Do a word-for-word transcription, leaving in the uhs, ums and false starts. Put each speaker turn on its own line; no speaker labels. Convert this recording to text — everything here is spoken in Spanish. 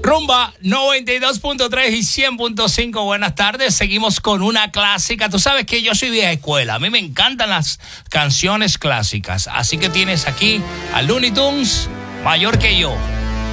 Rumba noventa y dos punto tres y cien punto cinco. Buenas tardes. Seguimos con una clásica. Tú sabes que yo soy vieja escuela. A mí me encantan las canciones clásicas. Así que tienes aquí a Looney Tunes, Mayor que yo.